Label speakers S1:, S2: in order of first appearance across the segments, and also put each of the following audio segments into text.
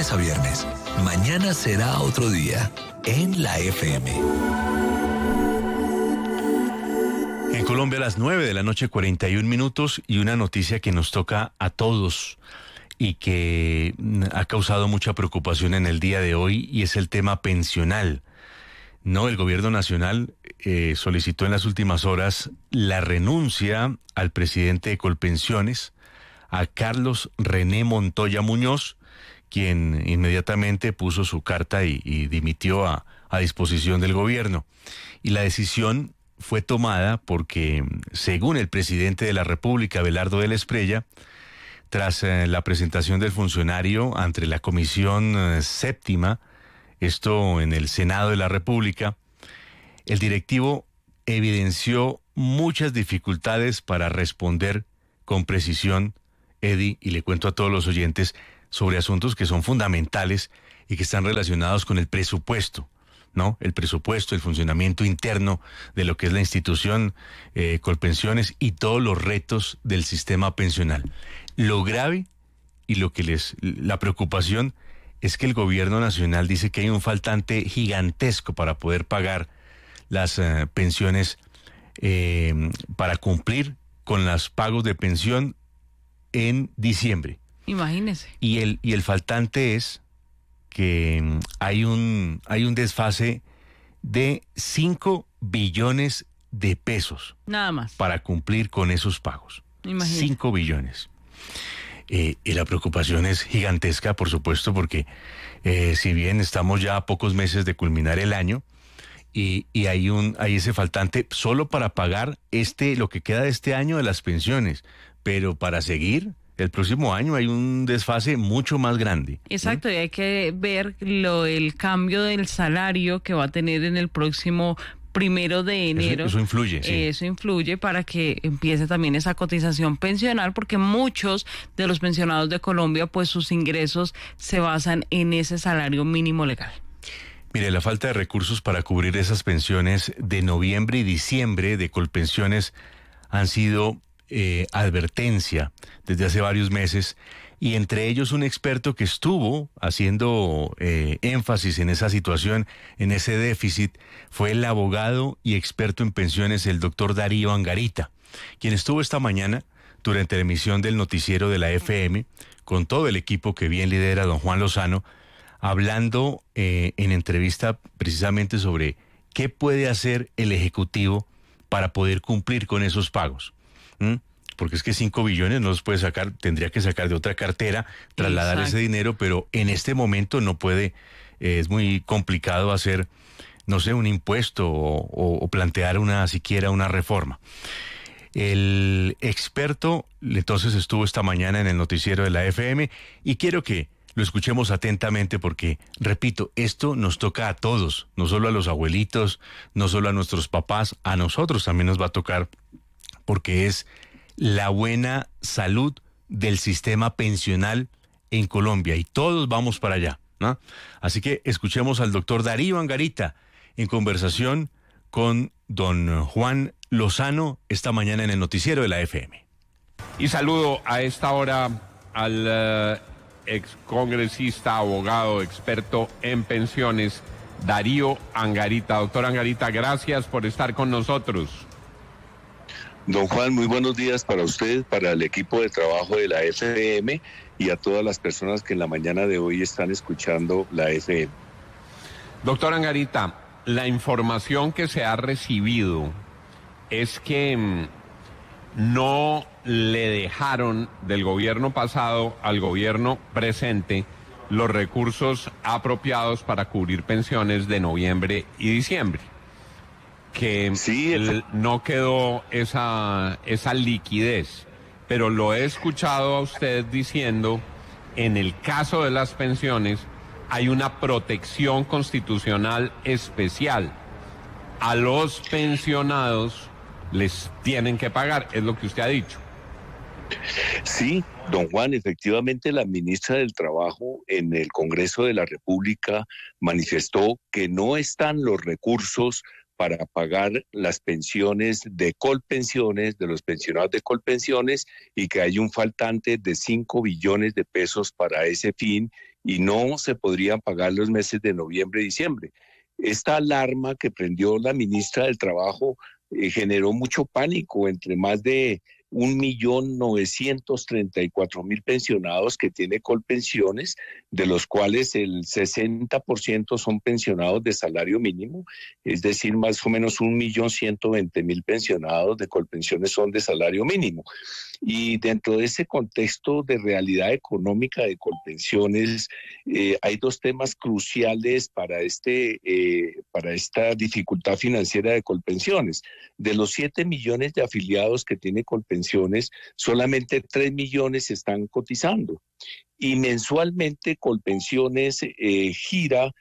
S1: lunes a viernes. Mañana será otro día en la FM.
S2: En Colombia a las 9:41 y una noticia que nos toca a todos y que ha causado mucha preocupación en el día de hoy, y es el tema pensional. No, el gobierno nacional solicitó en las últimas horas la renuncia al presidente de Colpensiones, a Carlos René Montoya Muñoz, quien inmediatamente puso su carta y dimitió a disposición del gobierno. Y la decisión fue tomada porque, según el presidente de la República, Abelardo de la Espriella, tras la presentación del funcionario ante la Comisión Séptima, esto en el Senado de la República, el directivo evidenció muchas dificultades para responder con precisión, Eddie, y le cuento a todos los oyentes, sobre asuntos que son fundamentales y que están relacionados con el presupuesto, ¿no? El presupuesto, el funcionamiento interno de lo que es la institución Colpensiones y todos los retos del sistema pensional. Lo grave y la preocupación es que el gobierno nacional dice que hay un faltante gigantesco para poder pagar las pensiones, para cumplir con los pagos de pensión en diciembre.
S3: Imagínese.
S2: Y el faltante es que hay un desfase de 5 billones de pesos.
S3: Nada más.
S2: Para cumplir con esos pagos.
S3: Imagínese.
S2: 5 billones. Y la preocupación es gigantesca, por supuesto, porque si bien estamos ya a pocos meses de culminar el año, y hay ese faltante solo para pagar lo que queda de este año de las pensiones, pero para seguir el próximo año hay un desfase mucho más grande.
S3: Exacto, y hay que ver el cambio del salario que va a tener en el próximo 1 de enero.
S2: Eso influye, sí.
S3: Eso influye para que empiece también esa cotización pensional, porque muchos de los pensionados de Colombia, pues sus ingresos se basan en ese salario mínimo legal.
S2: Mire, la falta de recursos para cubrir esas pensiones de noviembre y diciembre de Colpensiones han sido advertencia desde hace varios meses, y entre ellos un experto que estuvo haciendo énfasis en esa situación, en ese déficit, fue el abogado y experto en pensiones, el doctor Darío Angarita, quien estuvo esta mañana durante la emisión del noticiero de la FM con todo el equipo que bien lidera don Juan Lozano, hablando en entrevista precisamente sobre qué puede hacer el Ejecutivo para poder cumplir con esos pagos. Porque es que 5 billones no los puede sacar, tendría que sacar de otra cartera, trasladar Exacto. Ese dinero, pero en este momento no puede, es muy complicado hacer, no sé, un impuesto o plantear siquiera una reforma. El experto entonces estuvo esta mañana en el noticiero de la FM y quiero que lo escuchemos atentamente porque, repito, esto nos toca a todos, no solo a los abuelitos, no solo a nuestros papás, a nosotros también nos va a tocar, porque es la buena salud del sistema pensional en Colombia y todos vamos para allá, ¿no? Así que escuchemos al doctor Darío Angarita en conversación con don Juan Lozano esta mañana en el noticiero de la FM.
S4: Y saludo a esta hora al excongresista, abogado, experto en pensiones, Darío Angarita. Doctor Angarita, gracias por estar con nosotros.
S5: Don Juan, muy buenos días para usted, para el equipo de trabajo de la FM y a todas las personas que en la mañana de hoy están escuchando la FM.
S4: Doctor Angarita, la información que se ha recibido es que no le dejaron del gobierno pasado al gobierno presente los recursos apropiados para cubrir pensiones de noviembre y diciembre. Que sí, no quedó esa liquidez, pero lo he escuchado a usted diciendo, en el caso de las pensiones, hay una protección constitucional especial. A los pensionados les tienen que pagar, es lo que usted ha dicho.
S5: Sí, don Juan, efectivamente la ministra del Trabajo en el Congreso de la República manifestó que no están los recursos para pagar las pensiones de Colpensiones, de los pensionados de Colpensiones, y que hay un faltante de 5 billones de pesos para ese fin y no se podrían pagar los meses de noviembre y diciembre. Esta alarma que prendió la ministra del Trabajo generó mucho pánico entre más de 1.934.000 pensionados que tiene Colpensiones, de los cuales el 60% son pensionados de salario mínimo, es decir, más o menos 1.120.000 pensionados de Colpensiones son de salario mínimo. Y dentro de ese contexto de realidad económica de Colpensiones, hay dos temas cruciales para esta dificultad financiera de Colpensiones. De los 7 millones de afiliados que tiene Colpensiones, solamente 3 millones están cotizando. Y mensualmente Colpensiones gira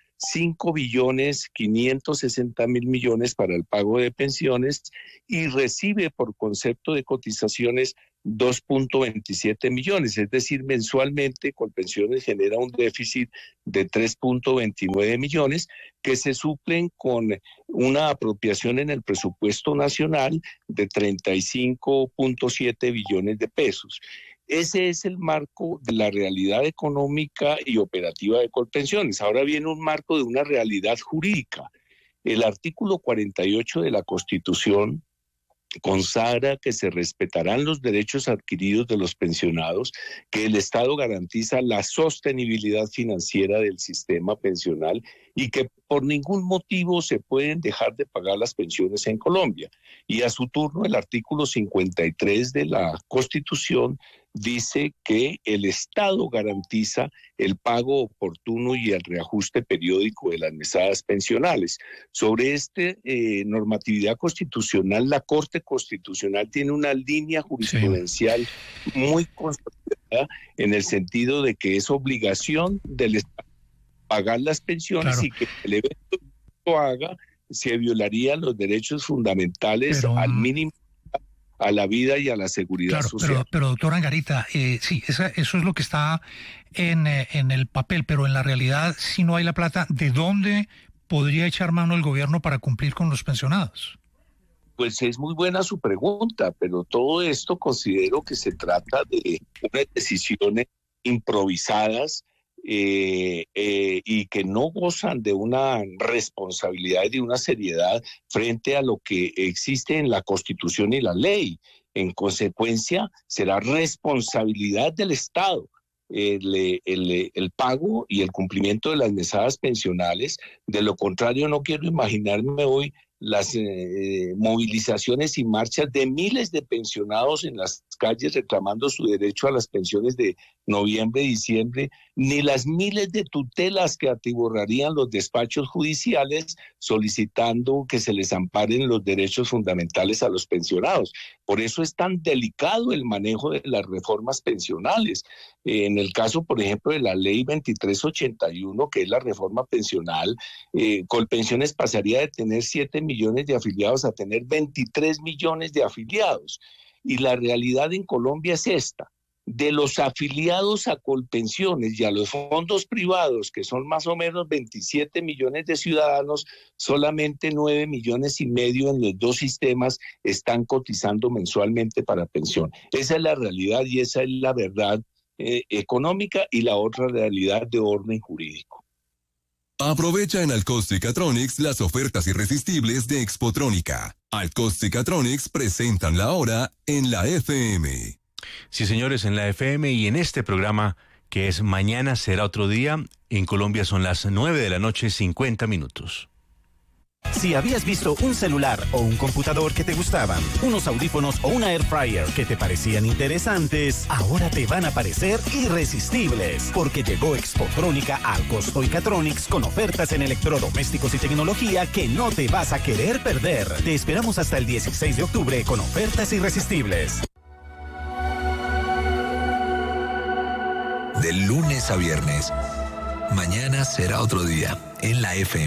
S5: 5.560.000.000.000 para el pago de pensiones y recibe por concepto de cotizaciones 2.27 millones, es decir, mensualmente Colpensiones genera un déficit de 3.29 millones que se suplen con una apropiación en el presupuesto nacional de 35.7 billones de pesos. Ese es el marco de la realidad económica y operativa de Colpensiones. Ahora viene un marco de una realidad jurídica. El artículo 48 de la Constitución consagra que se respetarán los derechos adquiridos de los pensionados, que el Estado garantiza la sostenibilidad financiera del sistema pensional y que por ningún motivo se pueden dejar de pagar las pensiones en Colombia. Y a su turno, el artículo 53 de la Constitución dice que el Estado garantiza el pago oportuno y el reajuste periódico de las mesadas pensionales. Sobre esta normatividad constitucional, la Corte Constitucional tiene una línea jurisprudencial muy consolidada en el sentido de que es obligación del Estado pagar las pensiones y que el evento que lo haga se violarían los derechos fundamentales al mínimo, a la vida y a la seguridad social.
S6: Pero doctora Angarita, sí, eso es lo que está en el papel, pero en la realidad, si no hay la plata, ¿de dónde podría echar mano el gobierno para cumplir con los pensionados?
S5: Pues es muy buena su pregunta, pero todo esto considero que se trata de unas decisiones improvisadas y que no gozan de una responsabilidad y de una seriedad frente a lo que existe en la Constitución y la ley. En consecuencia, será responsabilidad del Estado el pago y el cumplimiento de las mesadas pensionales. De lo contrario, no quiero imaginarme hoy las movilizaciones y marchas de miles de pensionados en las calles reclamando su derecho a las pensiones de noviembre y diciembre, ni las miles de tutelas que atiborrarían los despachos judiciales solicitando que se les amparen los derechos fundamentales a los pensionados. Por eso es tan delicado el manejo de las reformas pensionales. En el caso, por ejemplo, de la ley 2381, que es la reforma pensional, Colpensiones pasaría de tener 7 millones de afiliados a tener 23 millones de afiliados. Y la realidad en Colombia es esta: de los afiliados a Colpensiones y a los fondos privados, que son más o menos 27 millones de ciudadanos, solamente 9 millones y medio en los dos sistemas están cotizando mensualmente para pensión. Esa es la realidad y esa es la verdad económica y la otra realidad de orden jurídico.
S7: Aprovecha en Alcost Catronics las ofertas irresistibles de Expotrónica. Alcost Catronics presentan la hora en la FM.
S2: Sí, señores, en la FM y en este programa que es Mañana será otro día. En Colombia son las 9:50 p.m.
S8: Si habías visto un celular o un computador que te gustaban, unos audífonos o una air fryer que te parecían interesantes, ahora te van a parecer irresistibles, porque llegó Expotrónica al Alcosto y Catronics con ofertas en electrodomésticos y tecnología que no te vas a querer perder. Te esperamos hasta el 16 de octubre con ofertas irresistibles.
S1: De lunes a viernes, Mañana será otro día en la FM.